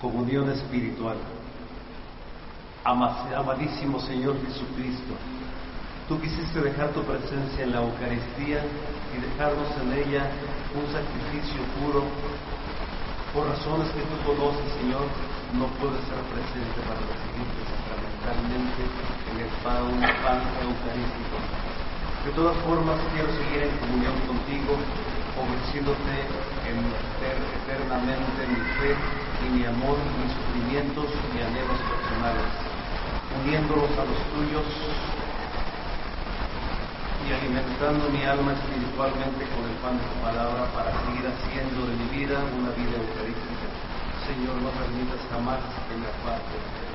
comunión espiritual. Amadísimo Señor Jesucristo, tú quisiste dejar tu presencia en la Eucaristía y dejarnos en ella un sacrificio puro. Por razones que tú conoces, Señor, no puedes ser presente para recibirte sacramentalmente en el pan eucarístico. De todas formas, quiero seguir en comunión contigo, ofreciéndote eternamente mi fe y mi amor, mis sufrimientos y anhelos personales, uniéndolos a los tuyos y alimentando mi alma espiritualmente con el pan de tu palabra para seguir haciendo de mi vida una vida eucarística. Señor, no permitas jamás que me aparte